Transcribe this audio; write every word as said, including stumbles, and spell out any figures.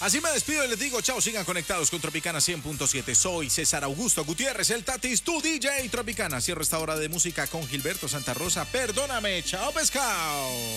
Así me despido y les digo, chao, sigan conectados con Tropicana cien punto siete. Soy César Augusto Gutiérrez, el Tatis, tu D J Tropicana. Cierro esta hora de música con Gilberto Santa Rosa. Perdóname, chao, pescado.